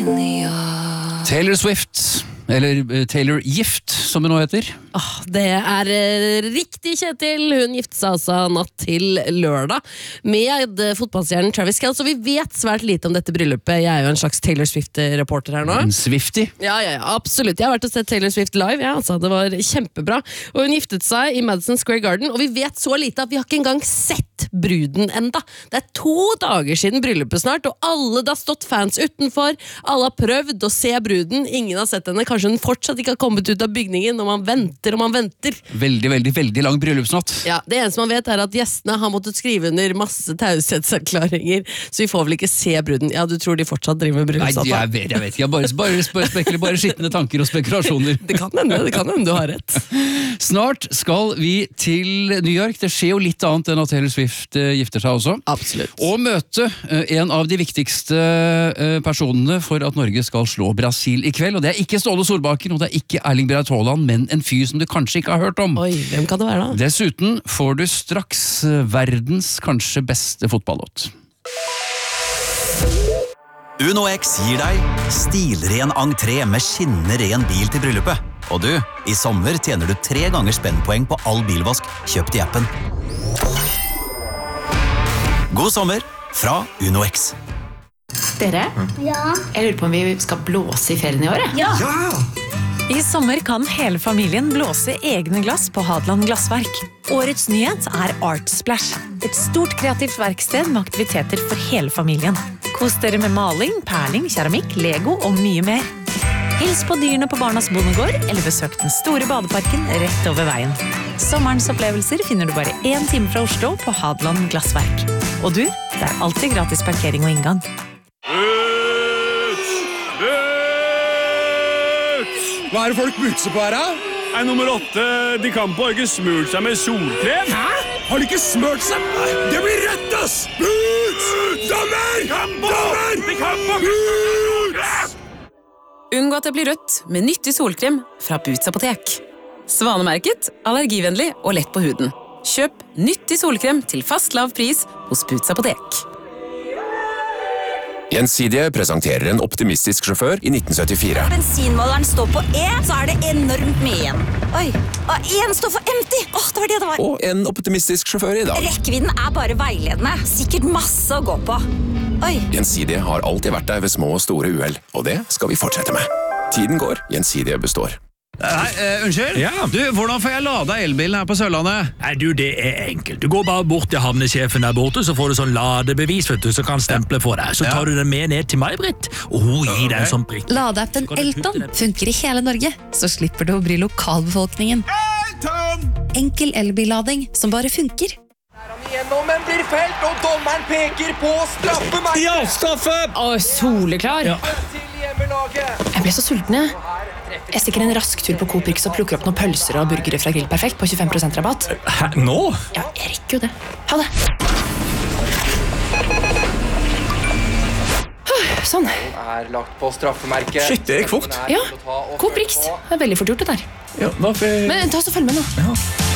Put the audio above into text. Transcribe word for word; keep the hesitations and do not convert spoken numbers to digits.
Taylor Swift, eller uh, Taylor Gift, som det nå heter. Oh, det er uh, riktig, Kjetil. Hun giftet seg altså natt til lørdag med uh, fotballstjernen Travis Kelce, og vi vet svært lite om dette bryllupet. Jeg er jo en slags Taylor Swift-reporter her nå. En Swifty? Ja, ja, ja, absolutt. Jeg har vært og sett Taylor Swift live, ja, altså. Det var kjempebra. Og hun giftet seg i Madison Square Garden, og vi vet så lite at vi har ikke engang sett bruden enda. Det er to dager siden bryllupet snart, og alle, det har stått fans utenfor, alle har prøvd å se bruden, ingen har sett henne, kanskje hun fortsatt ikke har kommet ut av bygningen, og man venter og man venter. Veldig, veldig, veldig lang bryllupsnatt. Ja, det eneste man vet er at gjestene har måttet skrive under masse taushetserklæringer, så vi får vel ikke se bruden. Ja, du tror de fortsatt driver med bryllupsnatt? Nei, jeg vet, jeg vet ikke. Jeg bare, bare, bare, spekler, bare skittende tanker og spekulasjoner. Det kan hende, det kan hende, du har rett. Snart skal vi til New York. Det skjer jo litt annet enn at Taylor Swift uh, gifter seg også. Absolutt. Og møte uh, en av de viktigste uh, personene for at Norge skal slå Brasil i kveld. Og det er ikke Ståle Solbakken, og det er ikke Erling Braut Haaland, men en fyr som du kanskje ikke har hørt om. Oi, hvem kan det være da? Dessuten får du straks uh, verdens kanskje beste fotballåt. Uno X gir deg stilren entré med skinnende ren bil til bryllupet. Og du, i sommer tjener du tre ganger spennpoeng på all bilvask kjøpt i appen. God sommer fra Uno X. Dere, Ja. jeg lurer på om vi skal blåse i ferien i år. Ja. I sommer kan hele familien blåse egne glass på Hadeland Glassverk. Årets nyhet er Art Splash. Et stort kreativt verksted med aktiviteter for hele familien. Kos dere med maling, perling, keramikk, Lego og mye mer. Hils på dyrene på Barnas Bondegård, eller besøk den store badeparken rett over veien. Sommerens opplevelser finner du bare én time fra Oslo på Hadeland Glassverk. Og du, det er alltid gratis parkering og inngang. Boots! Boots! Hva er det folk butser på her, da? Er nummer åtte, de kan på ikke smurt seg med solkrem. Hæ? Har de ikke smørt seg? Det blir rødt, ass! Boots! Dommer! Dommer! De kan på Boots! Unngå at det blir rødt med nyttig solkrem fra Boots apotek. Svanemerket, allergivennlig og lett på huden. Kjøp nyttig solkrem til fast lav pris hos Boots apotek. Gjensidige presenterer en optimistisk sjåfør i nitten syttifire. Bensinmåleren står på E, så er det enormt mye igjen. Oi, og en står for empty. Åh, det var det det var. Og en optimistisk sjåfør i dag. Rekkevidden er bare veiledende. Sikkert masse å gå på. Oi. Gjensidige har alltid vært der ved små og store uheld, og det skal vi fortsette med. Tiden går, Gjensidige består. Nei, uh, unnskyld? Ja. Du, hvordan får jeg lada elbilen her på Sørlandet? Nei, du, det er enkelt. Du går bare bort til havnesjefen der borte, så får du sånn ladebevis, vet du, så kan stemple for deg. Så tar du den med ned til meg, Britt, og hun gir deg en sånn prikk. Ladeappen Elton funker i hele Norge, så slipper du å bry lokalbefolkningen. Elton! Enkel elbillading som bare funker. Gjennom, men blir felt, og dommeren peker på straffemerket. Ja, straffe! Å, soleklar. Ja. Til hjemmelaget. Jeg ble så sulten, jeg. Jeg stikker en rask tur på Coop-Rix og plukker opp noen pølser og burgere fra Grill Perfekt på tjuefem prosent rabatt. Hæ, nå? Ja, jeg rekker jo det. Ha det. Sånn. Er lagt på straffemerket. Shit, det gikk fort. Ja, Coop-Rix. Det er veldig fort gjort det der. Ja, hva for... Men ta oss og følg med nå. Ja.